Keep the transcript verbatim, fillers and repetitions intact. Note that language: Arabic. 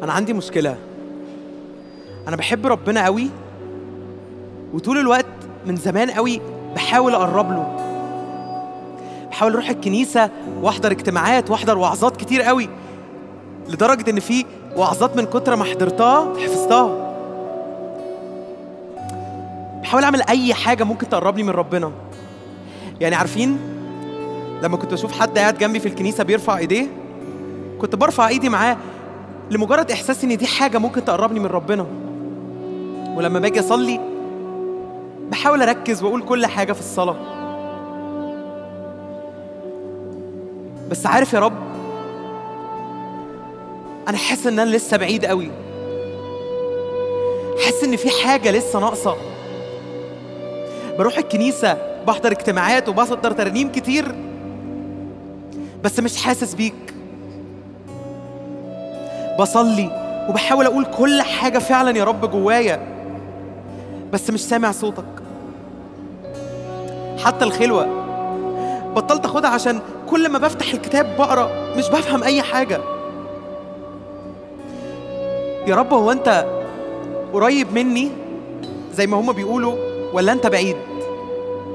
أنا عندي مشكلة. أنا بحب ربنا قوي، وطول الوقت من زمان قوي بحاول أقرب له، بحاول أروح الكنيسة وأحضر اجتماعات وأحضر وعظات كتير قوي، لدرجة إن في وعظات من كتر ما حضرتها حفظتها. بحاول أعمل أي حاجة ممكن تقربني من ربنا. يعني عارفين لما كنت أشوف حد قاعد جنبي في الكنيسة بيرفع إيديه، كنت برفع إيدي معاه لمجرد إحساس إن دي حاجة ممكن تقربني من ربنا. ولما باجي أصلي بحاول أركز وأقول كل حاجة في الصلاة. بس عارف يا رب، أنا حاسس إن أنا لسه بعيد قوي، حاسس إن في حاجة لسه ناقصة. بروح الكنيسة، بحضر اجتماعات وبحضر ترانيم كتير، بس مش حاسس بيك. بصلي وبحاول أقول كل حاجة فعلا يا رب جوايا، بس مش سامع صوتك. حتى الخلوة بطلت أخدها عشان كل ما بفتح الكتاب بقرأ مش بفهم أي حاجة. يا رب، هو أنت قريب مني زي ما هما بيقولوا ولا أنت بعيد؟